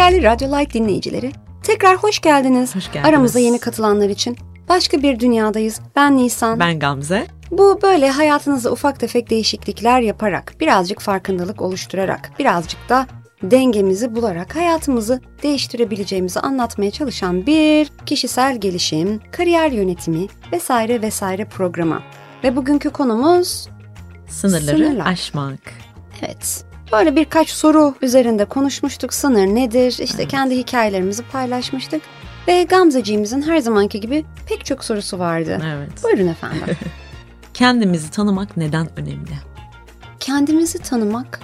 Değerli Radyo Like dinleyicileri, tekrar hoş geldiniz. Hoş geldiniz. Aramıza yeni katılanlar için başka bir dünyadayız. Ben Nisan. Ben Gamze. Bu böyle hayatınızda ufak tefek değişiklikler yaparak, birazcık farkındalık oluşturarak, birazcık da dengemizi bularak hayatımızı değiştirebileceğimizi anlatmaya çalışan bir kişisel gelişim, kariyer yönetimi vesaire programı. Ve bugünkü konumuz Sınırları aşmak. Evet. Böyle birkaç soru üzerinde konuşmuştuk. Sınır nedir? İşte kendi hikayelerimizi paylaşmıştık. Ve Gamzeciğimizin her zamanki gibi pek çok sorusu vardı. Evet. Buyurun efendim. Kendimizi tanımak neden önemli? Kendimizi tanımak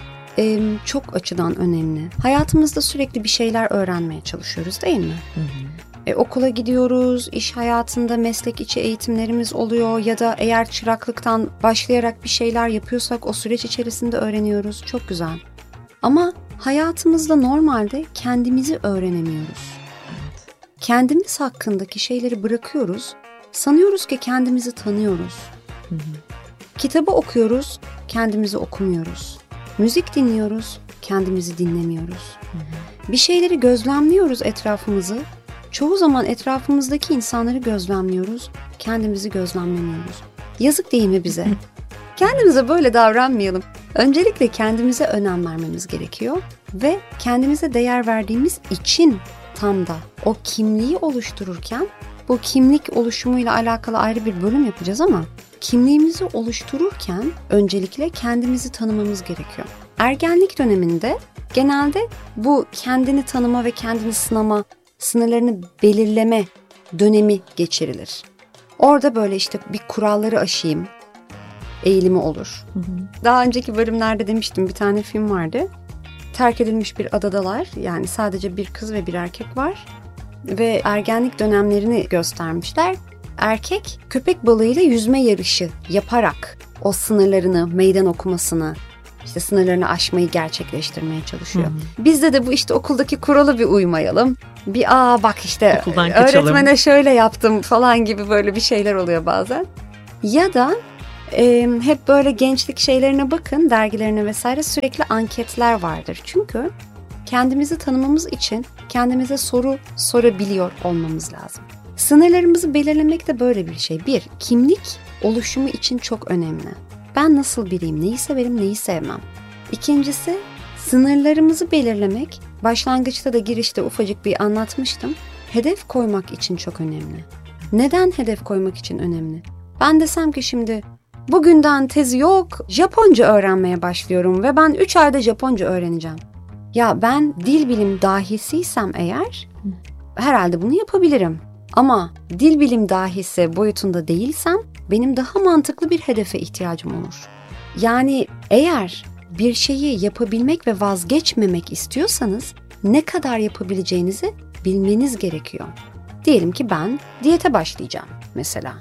çok açıdan önemli. Hayatımızda sürekli bir şeyler öğrenmeye çalışıyoruz, değil mi? Hı hı. Okula gidiyoruz, iş hayatında meslek içi eğitimlerimiz oluyor ya da eğer çıraklıktan başlayarak bir şeyler yapıyorsak o süreç içerisinde öğreniyoruz. Çok güzel. Ama hayatımızda normalde kendimizi öğrenemiyoruz. Evet. Kendimiz hakkındaki şeyleri bırakıyoruz. Sanıyoruz ki kendimizi tanıyoruz. Hı hı. Kitabı okuyoruz, kendimizi okumuyoruz. Müzik dinliyoruz, kendimizi dinlemiyoruz. Hı hı. Bir şeyleri gözlemliyoruz etrafımızı. Çoğu zaman etrafımızdaki insanları gözlemliyoruz, kendimizi gözlemlemiyoruz. Yazık değil mi bize? Kendimize böyle davranmayalım. Öncelikle kendimize önem vermemiz gerekiyor ve kendimize değer verdiğimiz için tam da o kimliği oluştururken, bu kimlik oluşumuyla alakalı ayrı bir bölüm yapacağız ama kimliğimizi oluştururken öncelikle kendimizi tanımamız gerekiyor. Ergenlik döneminde genelde bu kendini tanıma ve kendini sınama, sınırlarını belirleme dönemi geçirilir. Orada böyle işte bir kuralları aşayım eğilimi olur. Hı hı. Daha önceki bölümlerde demiştim, bir tane film vardı. Terk edilmiş bir adadalar, yani sadece bir kız ve bir erkek var. Ve ergenlik dönemlerini göstermişler. Erkek köpek balığıyla yüzme yarışı yaparak o sınırlarını, meydan okumasını, İşte sınırlarını aşmayı gerçekleştirmeye çalışıyor. Hı-hı. Bizde de bu işte okuldaki kuralı bir uymayalım. Bak işte okuldan kaçalım, öğretmene şöyle yaptım falan gibi böyle bir şeyler oluyor bazen. Ya da hep böyle gençlik şeylerine bakın, dergilerine vesaire, sürekli anketler vardır. Çünkü kendimizi tanımamız için kendimize soru sorabiliyor olmamız lazım. Sınırlarımızı belirlemek de böyle bir şey. Bir, kimlik oluşumu için çok önemli. Ben nasıl biriyim, neyi severim, neyi sevmem. İkincisi, sınırlarımızı belirlemek, başlangıçta da girişte ufacık bir anlatmıştım. Hedef koymak için çok önemli. Neden hedef koymak için önemli? Ben desem ki şimdi bugünden tezi yok, Japonca öğrenmeye başlıyorum ve ben 3 ayda Japonca öğreneceğim. Ya ben dil bilim dahisiysem eğer herhalde bunu yapabilirim. Ama dil bilim dahisi boyutunda değilsem benim daha mantıklı bir hedefe ihtiyacım olur. Yani eğer bir şeyi yapabilmek ve vazgeçmemek istiyorsanız ne kadar yapabileceğinizi bilmeniz gerekiyor. Diyelim ki ben diyete başlayacağım mesela.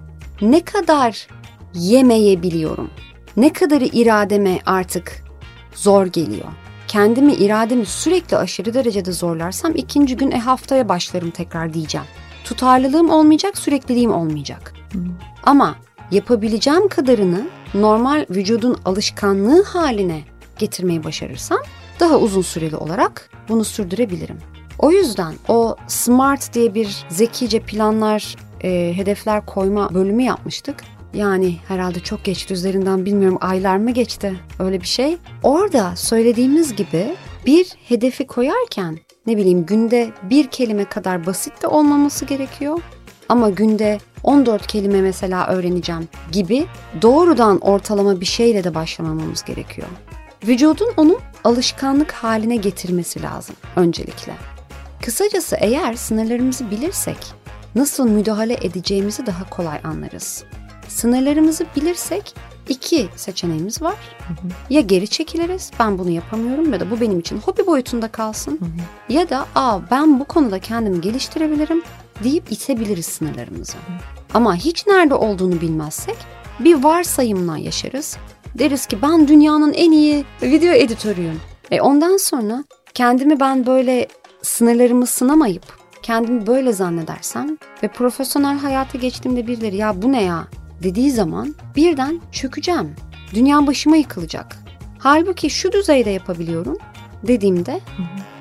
Ne kadar yemeyebiliyorum? Ne kadarı irademe artık zor geliyor? Kendimi, irademi sürekli aşırı derecede zorlarsam ikinci gün haftaya başlarım tekrar diyeceğim. Tutarlılığım olmayacak, sürekliliğim olmayacak. Ama yapabileceğim kadarını normal vücudun alışkanlığı haline getirmeyi başarırsam daha uzun süreli olarak bunu sürdürebilirim. O yüzden o SMART diye bir zekice planlar, hedefler koyma bölümü yapmıştık. Yani herhalde çok geçti üzerinden, bilmiyorum, aylar mı geçti, öyle bir şey. Orada söylediğimiz gibi bir hedefi koyarken ne bileyim günde bir kelime kadar basit de olmaması gerekiyor. Ama günde 14 kelime mesela öğreneceğim gibi doğrudan ortalama bir şeyle de başlamamamız gerekiyor. Vücudun onu alışkanlık haline getirmesi lazım öncelikle. Kısacası eğer sınırlarımızı bilirsek nasıl müdahale edeceğimizi daha kolay anlarız. Sınırlarımızı bilirsek 2 seçeneğimiz var. Ya geri çekiliriz, ben bunu yapamıyorum ya da bu benim için hobi boyutunda kalsın. Ya da ben bu konuda kendimi geliştirebilirim deyip itebiliriz sınırlarımızı. Ama hiç nerede olduğunu bilmezsek bir varsayımla yaşarız. Deriz ki ben dünyanın en iyi video editörüyüm. Ondan sonra kendimi ben böyle sınırlarımı sınamayıp kendimi böyle zannedersem ve profesyonel hayata geçtiğimde birileri ya bu ne ya dediği zaman birden çökeceğim. Dünya başıma yıkılacak. Halbuki şu düzeyde yapabiliyorum dediğimde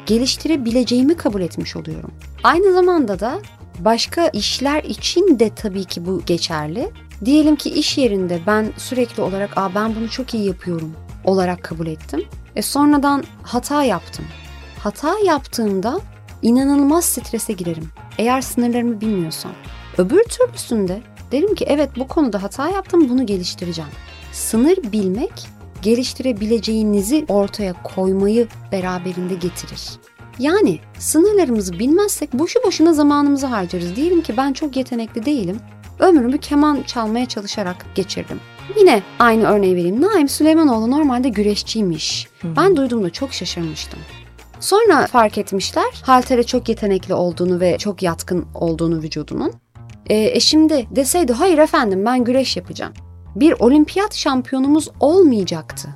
geliştirebileceğimi kabul etmiş oluyorum. Aynı zamanda da başka işler için de tabii ki bu geçerli. Diyelim ki iş yerinde ben sürekli olarak ben bunu çok iyi yapıyorum olarak kabul ettim. Sonradan hata yaptım. Hata yaptığımda inanılmaz strese girerim. Eğer sınırlarımı bilmiyorsam. Öbür türlüsünde derim ki evet bu konuda hata yaptım, bunu geliştireceğim. Sınır bilmek geliştirebileceğinizi ortaya koymayı beraberinde getirir. Yani sınırlarımızı bilmezsek boşu boşuna zamanımızı harcarız. Diyelim ki ben çok yetenekli değilim. Ömrümü keman çalmaya çalışarak geçirdim. Yine aynı örneği vereyim. Naim Süleymanoğlu normalde güreşçiymiş. Ben duyduğumda çok şaşırmıştım. Sonra fark etmişler haltere çok yetenekli olduğunu ve çok yatkın olduğunu vücudunun. Şimdi deseydi hayır efendim ben güreş yapacağım. Bir olimpiyat şampiyonumuz olmayacaktı.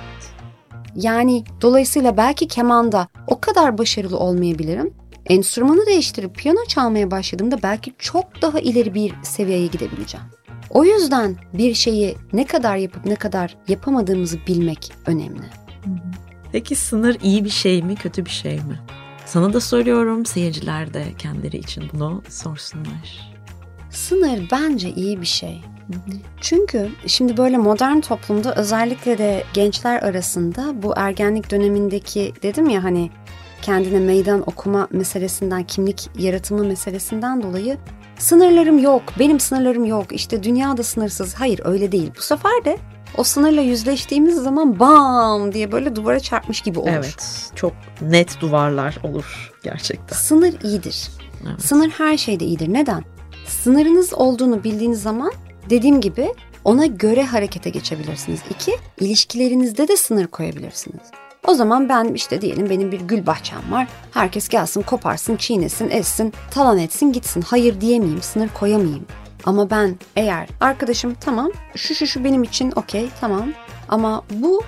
Yani dolayısıyla belki kemanda o kadar başarılı olmayabilirim. Enstrümanı değiştirip piyano çalmaya başladığımda belki çok daha ileri bir seviyeye gidebileceğim. O yüzden bir şeyi ne kadar yapıp ne kadar yapamadığımızı bilmek önemli. Peki sınır iyi bir şey mi, kötü bir şey mi? Sana da soruyorum, seyirciler de kendileri için bunu sorsunlar. Sınır bence iyi bir şey. Çünkü şimdi böyle modern toplumda özellikle de gençler arasında bu ergenlik dönemindeki dedim ya hani kendine meydan okuma meselesinden, kimlik yaratımı meselesinden dolayı sınırlarım yok, benim sınırlarım yok, işte dünya da sınırsız. Hayır öyle değil. Bu sefer de o sınırla yüzleştiğimiz zaman bam diye böyle duvara çarpmış gibi olur. Evet, çok net duvarlar olur gerçekten. Sınır iyidir. Evet. Sınır her şeyde iyidir. Neden? Sınırınız olduğunu bildiğiniz zaman dediğim gibi ona göre harekete geçebilirsiniz. 2, ilişkilerinizde de sınır koyabilirsiniz. O zaman ben işte diyelim benim bir gül bahçem var. Herkes gelsin, koparsın, çiğnesin, essin, talan etsin, gitsin. Hayır diyemeyeyim, sınır koyamayayım. Ama ben eğer arkadaşım tamam, şu benim için okey, tamam. Ama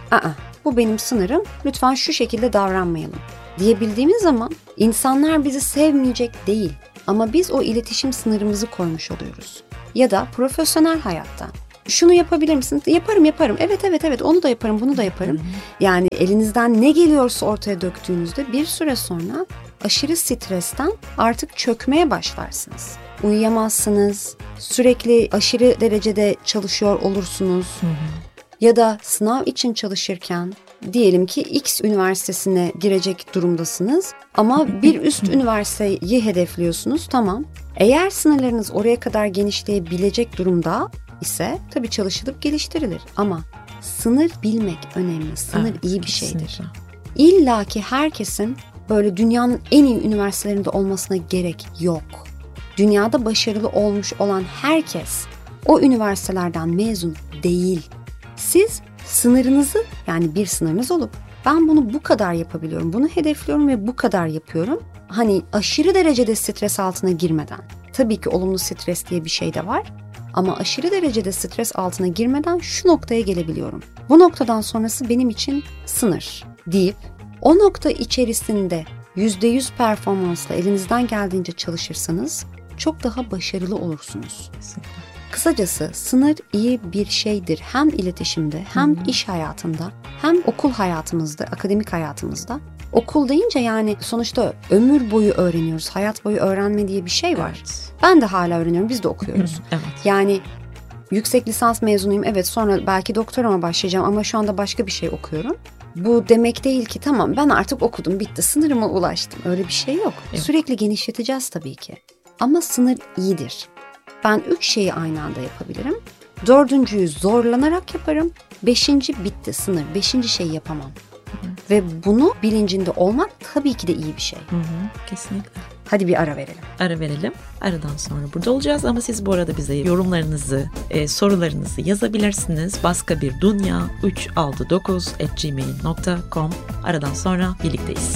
bu benim sınırım. Lütfen şu şekilde davranmayalım diyebildiğimiz zaman insanlar bizi sevmeyecek değil. Ama biz o iletişim sınırımızı koymuş oluyoruz. Ya da profesyonel hayatta. Şunu yapabilir misin? Yaparım. Evet onu da yaparım, bunu da yaparım. Yani elinizden ne geliyorsa ortaya döktüğünüzde bir süre sonra aşırı stresten artık çökmeye başlarsınız. Uyuyamazsınız, sürekli aşırı derecede çalışıyor olursunuz. Ya da sınav için çalışırken diyelim ki X üniversitesine girecek durumdasınız ama bir üst üniversiteyi hedefliyorsunuz, tamam. Eğer sınırlarınız oraya kadar genişleyebilecek durumda ise tabii çalışılıp geliştirilir. Ama sınır bilmek önemli. Sınır iyi bir şeydir. İlla ki herkesin böyle dünyanın en iyi üniversitelerinde olmasına gerek yok. Dünyada başarılı olmuş olan herkes o üniversitelerden mezun değil. Siz sınırınızı, yani bir sınırınız olup ben bunu bu kadar yapabiliyorum, bunu hedefliyorum ve bu kadar yapıyorum. Hani aşırı derecede stres altına girmeden. Tabii ki olumlu stres diye bir şey de var. Ama aşırı derecede stres altına girmeden şu noktaya gelebiliyorum. Bu noktadan sonrası benim için sınır deyip o nokta içerisinde %100 performansla elinizden geldiğince çalışırsanız çok daha başarılı olursunuz. Kısacası sınır iyi bir şeydir. Hem iletişimde, hem iş hayatında, hem okul hayatımızda, akademik hayatımızda. Okul deyince yani sonuçta ömür boyu öğreniyoruz. Hayat boyu öğrenme diye bir şey var. Evet. Ben de hala öğreniyorum. Biz de okuyoruz. Evet. Yani yüksek lisans mezunuyum. Evet, sonra belki doktorama başlayacağım ama şu anda başka bir şey okuyorum. Bu demek değil ki tamam ben artık okudum, bitti, sınırıma ulaştım. Öyle bir şey yok. Evet. Sürekli genişleteceğiz tabii ki. Ama sınır iyidir. Ben 3 şeyi aynı anda yapabilirim. 4.'yü zorlanarak yaparım. 5. bitti sınır. 5. şeyi yapamam. Ve bunu bilincinde olmak tabii ki de iyi bir şey. Kesinlikle. Hadi bir ara verelim. Ara verelim. Aradan sonra burada olacağız ama siz bu arada bize yorumlarınızı, sorularınızı yazabilirsiniz. Baskabirdünya369@gmail.com. Aradan sonra birlikteyiz.